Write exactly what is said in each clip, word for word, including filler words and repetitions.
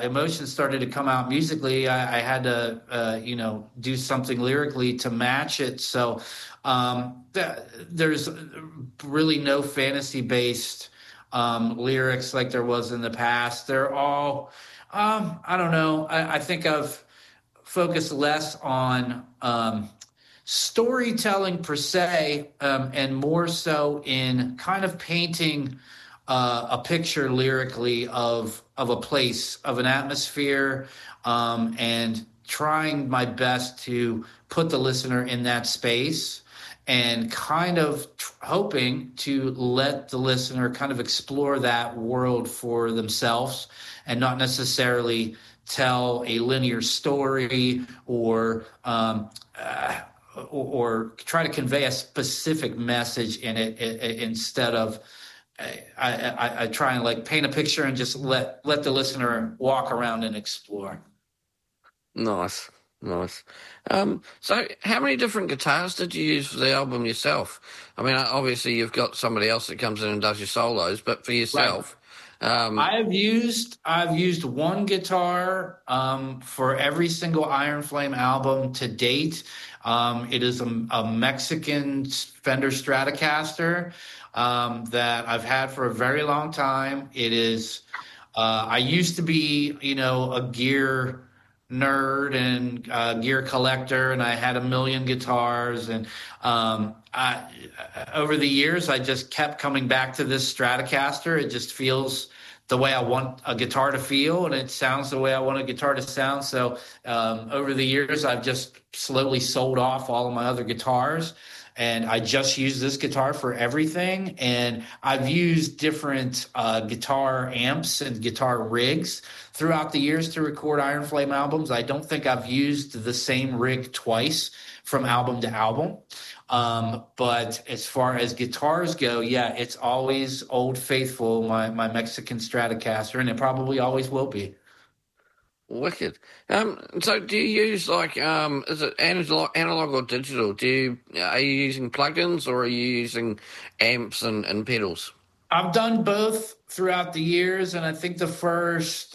emotions started to come out musically, I, I had to, uh, you know, do something lyrically to match it. So um, th- there's really no fantasy-based um, lyrics like there was in the past. They're all, um, I don't know. I, I think I've focused less on um, storytelling per se, um, and more so in kind of painting uh, a picture lyrically of of a place, of an atmosphere, um, and trying my best to put the listener in that space and kind of tr- hoping to let the listener kind of explore that world for themselves and not necessarily tell a linear story or um, uh, or, or try to convey a specific message in it, i- i- instead of I, I, I try and like paint a picture and just let let the listener walk around and explore. Nice, nice. Um, so, how many different guitars did you use for the album yourself? I mean, obviously you've got somebody else that comes in and does your solos, but for Right. yourself, um, I've used I've used one guitar um, for every single Iron Flame album to date. Um, it is a, a Mexican Fender Stratocaster um, that I've had for a very long time. It is. Uh, I used to be, you know, a gear nerd and uh, gear collector, and I had a million guitars. And um, I, over the years, I just kept coming back to this Stratocaster. It just feels the way I want a guitar to feel, and it sounds the way I want a guitar to sound. So um, over the years, I've just slowly sold off all of my other guitars, and I just use this guitar for everything. And I've used different uh, guitar amps and guitar rigs throughout the years to record Iron Flame albums. I don't think I've used the same rig twice from album to album. Um, but as far as guitars go, yeah, it's always Old Faithful, my, my Mexican Stratocaster, and it probably always will be. wicked. Um, so do you use like um, is it analog, analog or digital? Do you are you using plugins or are you using amps and, and pedals? I've done both throughout the years, and I think the first,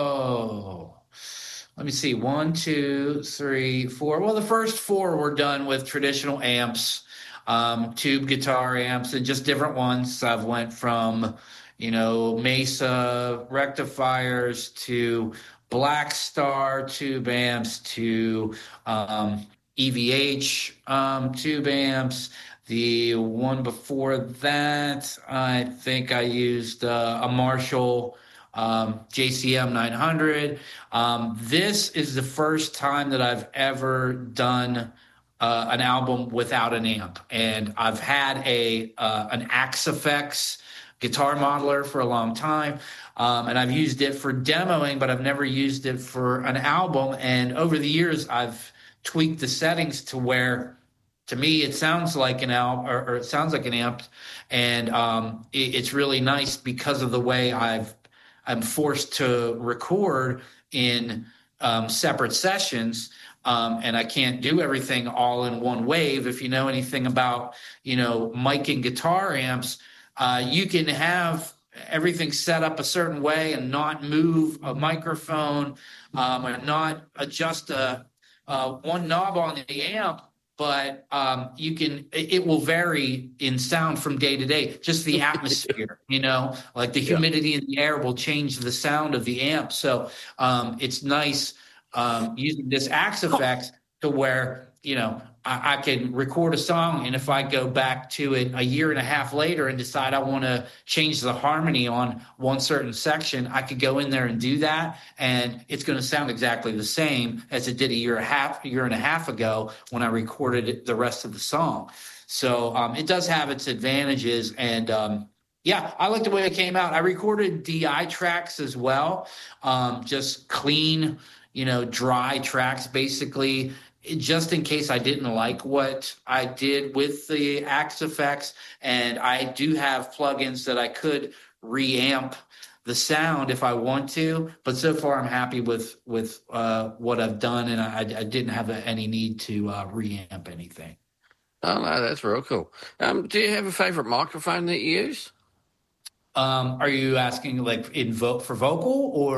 oh, let me see, one, two, three, four. Well, the first four were done with traditional amps, um, tube guitar amps, and just different ones. I've went from, you know, Mesa rectifiers to Black Star tube amps to um, E V H um, tube amps. The one before that, I think I used uh, a Marshall um, J C M nine hundred. Um, this is the first time that I've ever done uh, an album without an amp, and I've had a uh, an Axe-Fx guitar modeler for a long time, um, and I've used it for demoing, but I've never used it for an album. And over the years, I've tweaked the settings to where to me it sounds like an amp, or, or it sounds like an amp, and um, it, it's really nice because of the way I've I'm forced to record in um, separate sessions, um, and I can't do everything all in one wave. If you know anything about you know mic and guitar amps, uh, you can have everything set up a certain way and not move a microphone, um, and not adjust a, uh, one knob on the amp, but um, you can it will vary in sound from day to day. Just the atmosphere, you know, like the Yeah. humidity in the air will change the sound of the amp. So um, it's nice um, using this Axe-Fx to where you know I, I can record a song, and if I go back to it a year and a half later and decide I want to change the harmony on one certain section, I could go in there and do that, and it's going to sound exactly the same as it did a year and a half, a year and a half ago when I recorded it, the rest of the song. So um, it does have its advantages, and um, yeah, I like the way it came out. I recorded D I tracks as well, um, just clean, you know, dry tracks, basically, just in case I didn't like what I did with the Axe-Fx. And I do have plugins that I could reamp the sound if I want to, but so far I'm happy with with uh, what I've done, and I, I didn't have any need to uh, reamp anything. Oh no, that's real cool. Um, do you have a favorite microphone that you use? Um, are you asking like in vo- for vocal or?